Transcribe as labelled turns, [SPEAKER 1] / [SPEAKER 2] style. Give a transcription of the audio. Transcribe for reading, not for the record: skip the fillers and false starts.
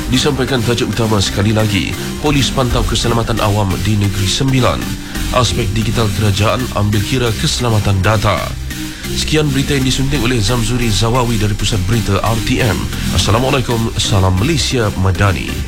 [SPEAKER 1] Disampaikan tajuk utama sekali lagi, polis pantau keselamatan awam di Negeri Sembilan. Aspek digital kerajaan ambil kira keselamatan data. Sekian berita yang disunting oleh Zamzuri Zawawi dari Pusat Berita RTM. Assalamualaikum, salam Malaysia Madani.